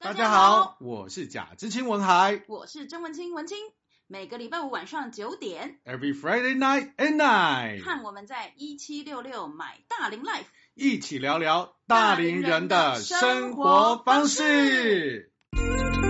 大家好，我是贾知青文海， 我是曾文清文清。每个礼拜五晚上9点 ，Every Friday night at night， 和我们在1766买大龄 Life 一起聊聊大龄人的生活方式。